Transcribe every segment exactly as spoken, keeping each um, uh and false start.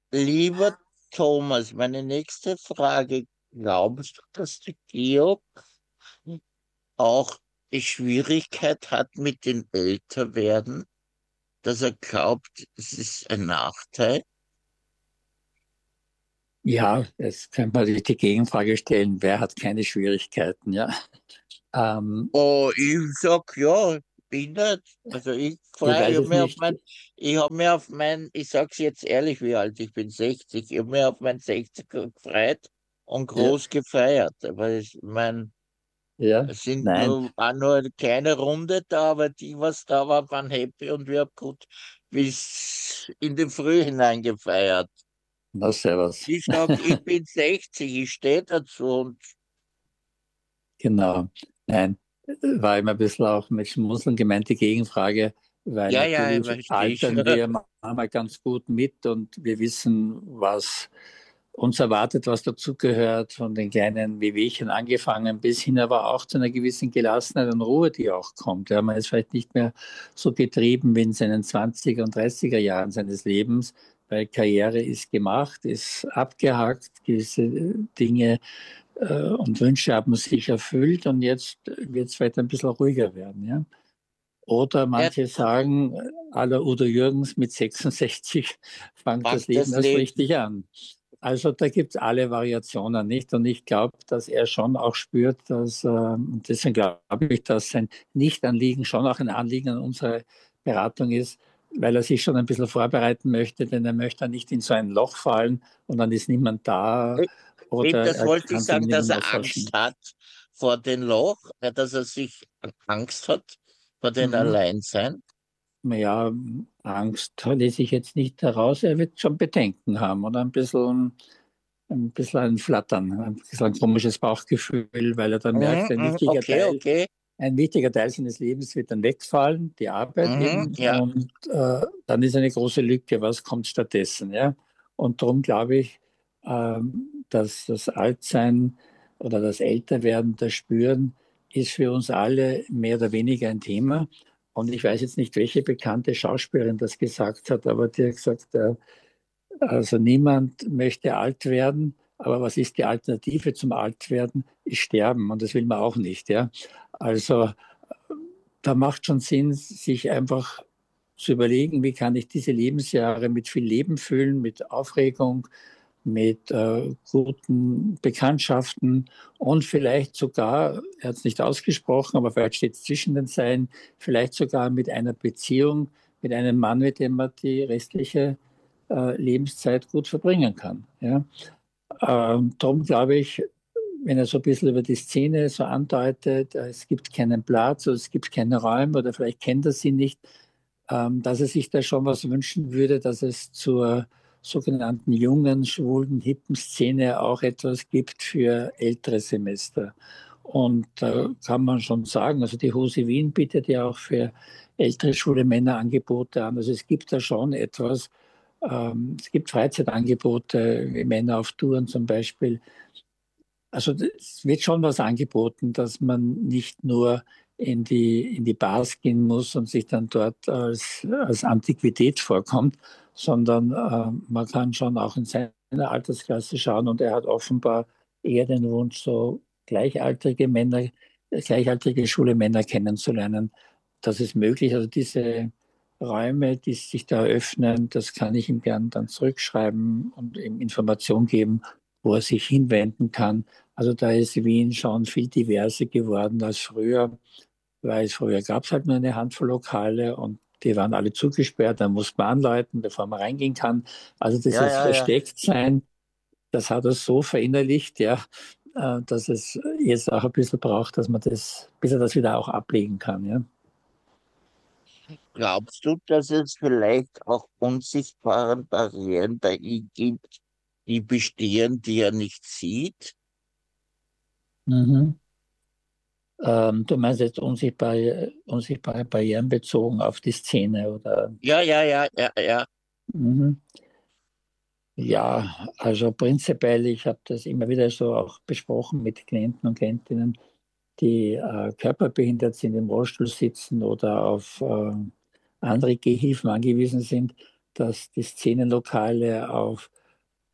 Lieber Thomas, meine nächste Frage. Glaubst du, dass der Georg auch die Schwierigkeit hat mit dem Älterwerden, dass er glaubt, es ist ein Nachteil? Ja, jetzt könnte man sich die Gegenfrage stellen, wer hat keine Schwierigkeiten, ja? Ähm, Oh, ich sag ja, bin nicht. Also ich ich freu, ich weiß hab es mir auf nicht. mein, ich hab mir auf mein, ich sag's jetzt ehrlich, wie alt ich bin, sechzig, ich hab mir auf mein sechziger gefreut und Ja, groß gefeiert. Aber ich mein, ja, es sind nein, nur, auch nur eine kleine Runde da, aber die, was da war, waren happy und wir haben gut bis in die Früh hinein gefeiert. na servus. Ich sag, ich bin sechzig, ich stehe dazu und Genau, nein, war immer ein bisschen auch mit Schmunzeln gemeint, die Gegenfrage, weil ja, ja, ich natürlich verstehe altern schon. wir manchmal ganz gut mit und wir wissen, was uns erwartet, was dazugehört, von den kleinen Wehwehchen angefangen bis hin aber auch zu einer gewissen Gelassenheit und Ruhe, die auch kommt. Ja, man ist vielleicht nicht mehr so getrieben wie in seinen zwanziger und dreißiger Jahren seines Lebens, weil Karriere ist gemacht, ist abgehakt, gewisse Dinge äh, und Wünsche haben sich erfüllt und jetzt wird es vielleicht ein bisschen ruhiger werden. Ja? Oder Ja, manche sagen, à la Udo Jürgens, mit sechsundsechzig fängt das mag Leben das erst Leben. richtig an. Also da gibt es alle Variationen nicht. Und ich glaube, dass er schon auch spürt, dass, äh, und deswegen glaube ich, dass sein Nichtanliegen schon auch ein Anliegen an unsere Beratung ist, weil er sich schon ein bisschen vorbereiten möchte, denn er möchte nicht in so ein Loch fallen und dann ist niemand da Eben, oder das er wollte ich kann sich sagen, mit dass niemandem er Angst austauschen. hat vor dem Loch, äh, dass er sich Angst hat vor dem Mhm. Alleinsein. Ja, Angst lese ich jetzt nicht heraus. Er wird schon Bedenken haben oder ein bisschen, ein bisschen ein Flattern, ein bisschen ein komisches Bauchgefühl, weil er dann Mhm, merkt, ein mhm, wichtiger okay, Teil, okay. ein wichtiger Teil seines Lebens wird dann wegfallen, die Arbeit Mhm, eben, ja, und äh, dann ist eine große Lücke, was kommt stattdessen, ja? Und darum glaube ich, ähm, dass das Altsein oder das Älterwerden, das Spüren, ist für uns alle mehr oder weniger ein Thema. Und ich weiß jetzt nicht, welche bekannte Schauspielerin das gesagt hat, aber die hat gesagt, äh, also niemand möchte alt werden, aber was ist die Alternative zum Altwerden? Ist Sterben und das will man auch nicht, ja. Also da macht schon Sinn, sich einfach zu überlegen, wie kann ich diese Lebensjahre mit viel Leben füllen, mit Aufregung, mit äh, guten Bekanntschaften und vielleicht sogar, er hat es nicht ausgesprochen, aber vielleicht steht es zwischen den Zeilen, vielleicht sogar mit einer Beziehung, mit einem Mann, mit dem man die restliche äh, Lebenszeit gut verbringen kann. Ja? Ähm, darum glaube ich, wenn er so ein bisschen über die Szene so andeutet, äh, es gibt keinen Platz oder es gibt keine Räume oder vielleicht kennt er sie nicht, ähm, dass er sich da schon was wünschen würde, dass es zur sogenannten jungen, schwulen, hippen Szene auch etwas gibt für ältere Semester. Und da äh, kann man schon sagen, also die Hose Wien bietet ja auch für ältere schwule Männer Angebote an. Also es gibt da schon etwas. Ähm, es gibt Freizeitangebote, wie Männer auf Touren zum Beispiel. Also es wird schon was angeboten, dass man nicht nur in die, in die Bars gehen muss und sich dann dort als, als Antiquität vorkommt, sondern äh, man kann schon auch in seiner Altersklasse schauen und er hat offenbar eher den Wunsch, so gleichaltrige Männer, äh, gleichaltrige schwule Männer kennenzulernen. Das ist möglich. Also diese Räume, die sich da eröffnen, das kann ich ihm gern dann zurückschreiben und ihm Information geben, wo er sich hinwenden kann. Also da ist Wien schon viel diverser geworden als früher, weil früher gab es halt nur eine Handvoll Lokale und die waren alle zugesperrt, da muss man anläuten, bevor man reingehen kann. Also ja, dieses ja, ja. Verstecktsein, das hat er so verinnerlicht, ja, äh, dass es jetzt auch ein bisschen braucht, dass man das, bis er das wieder auch ablegen kann, ja. Glaubst du, dass es vielleicht auch unsichtbare Barrieren bei ihm gibt, die bestehen, die er nicht sieht? Mhm. Ähm, du meinst jetzt unsichtbare, unsichtbare Barrieren bezogen auf die Szene, oder? Ja, ja, ja, ja, ja. Mhm. Ja, also prinzipiell, ich habe das immer wieder so auch besprochen mit Klienten und Klientinnen, die äh, körperbehindert sind, im Rollstuhl sitzen oder auf äh, andere Gehhilfen angewiesen sind, dass die Szenenlokale auf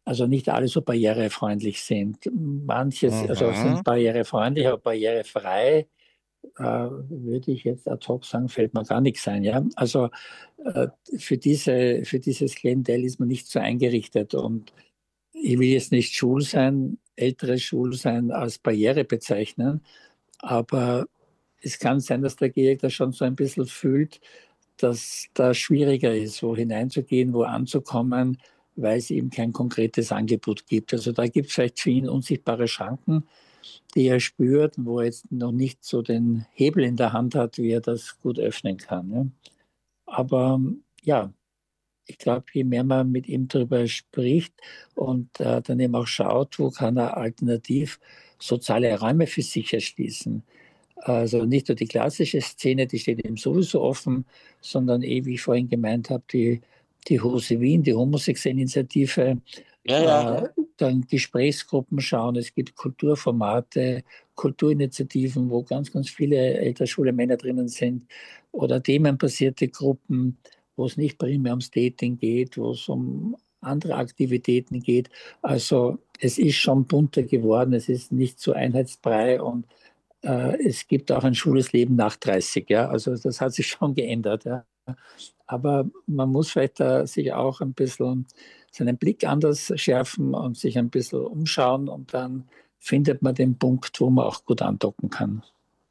also nicht alle so barrierefreundlich sind. Manches, also Mhm. sind barrierefreundlich, aber barrierefrei, äh, würde ich jetzt ad hoc sagen, fällt mir gar nichts ein. Ja? Also äh, für diese, für dieses Klientel ist man nicht so eingerichtet. Und ich will jetzt nicht Schulsein, älteres Schulsein als Barriere bezeichnen, aber es kann sein, dass der Georg das schon so ein bisschen fühlt, dass da schwieriger ist, wo hineinzugehen, wo anzukommen, weil es eben kein konkretes Angebot gibt. Also da gibt es vielleicht für ihn unsichtbare Schranken, die er spürt, wo er jetzt noch nicht so den Hebel in der Hand hat, wie er das gut öffnen kann. Ja. Aber ja, ich glaube, je mehr man mit ihm darüber spricht und äh, dann eben auch schaut, wo kann er alternativ soziale Räume für sich erschließen. Also nicht nur die klassische Szene, die steht eben sowieso offen, sondern eh, wie ich vorhin gemeint habe, die, die Hose Wien, die homosexuelle Initiative, Ja, ja. äh, dann Gesprächsgruppen schauen. Es gibt Kulturformate, Kulturinitiativen, wo ganz, ganz viele ältere schwule Männer drinnen sind oder themenbasierte Gruppen, wo es nicht primär ums Dating geht, wo es um andere Aktivitäten geht. Also es ist schon bunter geworden, es ist nicht so einheitsbrei und äh, es gibt auch ein schwules Leben nach dreißig. Ja? Also das hat sich schon geändert. Ja? Aber man muss vielleicht äh, sich auch ein bisschen seinen Blick anders schärfen und sich ein bisschen umschauen und dann findet man den Punkt, wo man auch gut andocken kann.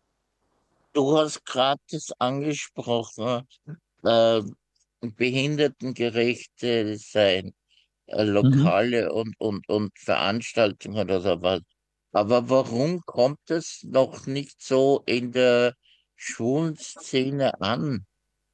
Du hast gerade das angesprochen, äh, behindertengerechte sein, äh, Mhm. Lokale und, und, und Veranstaltungen oder so was. Aber warum kommt es noch nicht so in der Schwulenszene an?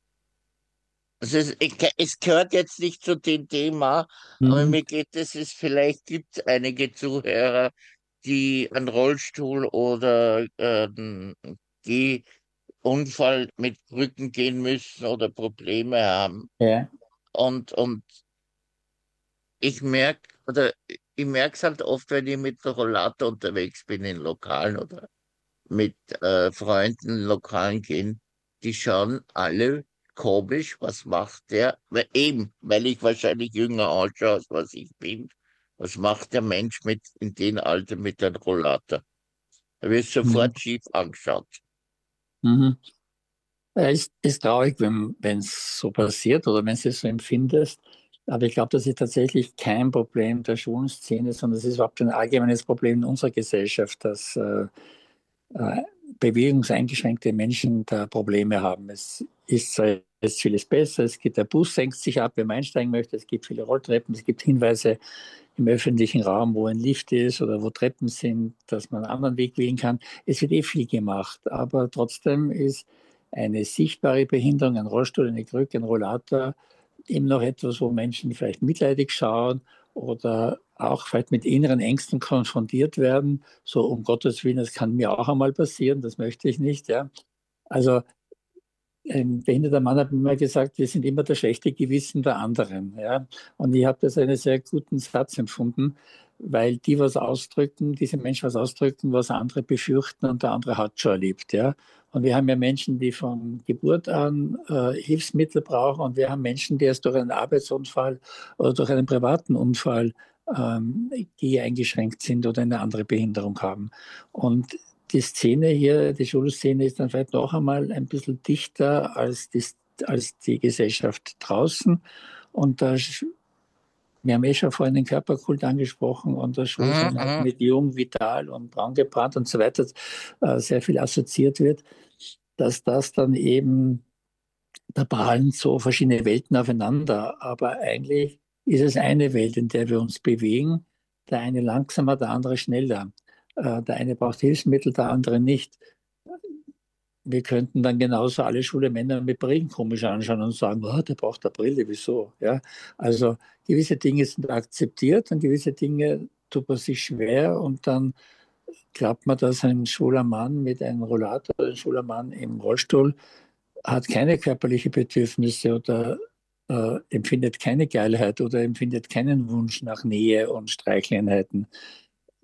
Also es, ich, es gehört jetzt nicht zu dem Thema, aber Mhm. mir geht es, es vielleicht gibt es einige Zuhörer, die einen Rollstuhl oder ähm, die Unfall mit Brücken gehen müssen oder Probleme haben. Ja. Und, und ich merke, oder ich merke es halt oft, wenn ich mit der Rollator unterwegs bin in Lokalen oder mit äh, Freunden in Lokalen gehen, die schauen alle komisch, was macht der? Weil eben, weil ich wahrscheinlich jünger ausschaue, als was ich bin. Was macht der Mensch mit in dem Alter mit einem Rollator? Er wird Mhm. sofort schief angeschaut. Mhm. Ja, ist, ist traurig, wenn wenn es so passiert oder wenn du es so empfindest. Aber ich glaube, das ist tatsächlich kein Problem der schwulen Szene, sondern es ist überhaupt ein allgemeines Problem in unserer Gesellschaft, dass äh, äh, bewegungseingeschränkte Menschen da Probleme haben. Es ist zwar jetzt vieles besser, es gibt, der Bus senkt sich ab, wenn man einsteigen möchte, es gibt viele Rolltreppen, es gibt Hinweise im öffentlichen Raum, wo ein Lift ist oder wo Treppen sind, dass man einen anderen Weg wählen kann. Es wird eh viel gemacht, aber trotzdem ist eine sichtbare Behinderung, ein Rollstuhl, eine Krücke, ein Rollator eben noch etwas, wo Menschen vielleicht mitleidig schauen oder auch vielleicht mit inneren Ängsten konfrontiert werden. So, um Gottes Willen, das kann mir auch einmal passieren, das möchte ich nicht. Ja. Also ein behinderter Mann hat mir immer gesagt, wir sind immer das schlechte Gewissen der anderen. Ja? Und ich habe das als einen sehr guten Satz empfunden, weil die was ausdrücken, diese Menschen was ausdrücken, was andere befürchten und der andere hat schon erlebt. Ja? Und wir haben ja Menschen, die von Geburt an äh, Hilfsmittel brauchen und wir haben Menschen, die erst durch einen Arbeitsunfall oder durch einen privaten Unfall ähm, die eingeschränkt sind oder eine andere Behinderung haben. Und die Szene hier, die Schulszene ist dann vielleicht noch einmal ein bisschen dichter als die, als die Gesellschaft draußen. Und da, wir haben eh schon vorhin den Körperkult angesprochen und das Mhm, Schwulsein auch mhm. mit jung, vital und braun gebrannt und so weiter äh, sehr viel assoziiert wird, dass das dann eben, da prallen so verschiedene Welten aufeinander. Aber eigentlich ist es eine Welt, in der wir uns bewegen. Der eine langsamer, der andere schneller. Äh, der eine braucht Hilfsmittel, der andere nicht. Wir könnten dann genauso alle schwule Männer mit Brillen komisch anschauen und sagen, oh, der braucht eine Brille, wieso? Ja, also gewisse Dinge sind akzeptiert und gewisse Dinge tut man sich schwer und dann glaubt man, dass ein schwuler Mann mit einem Rollator, ein schwuler Mann im Rollstuhl hat keine körperliche Bedürfnisse oder äh, empfindet keine Geilheit oder empfindet keinen Wunsch nach Nähe und Streichleinheiten.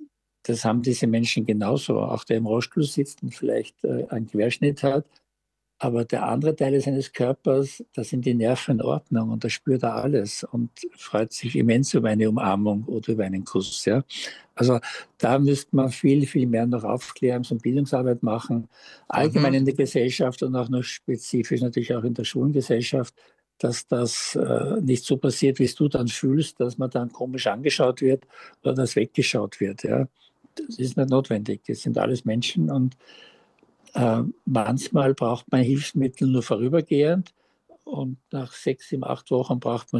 Das haben diese Menschen genauso. Auch der im Rollstuhl sitzt und vielleicht äh, einen Querschnitt hat, Aber der andere Teil seines Körpers, da sind die Nerven in Ordnung und da spürt er alles und freut sich immens über eine Umarmung oder über einen Kuss. Ja. Also da müsste man viel, viel mehr noch Aufklärungs- und Bildungsarbeit machen, allgemein Mhm. in der Gesellschaft und auch noch spezifisch natürlich auch in der Schulgesellschaft, dass das äh, nicht so passiert, wie es du dann fühlst, dass man dann komisch angeschaut wird oder dass weggeschaut wird. Ja. Das ist nicht notwendig. Das sind alles Menschen und äh, manchmal braucht man Hilfsmittel nur vorübergehend und nach sechs, sieben, acht Wochen braucht man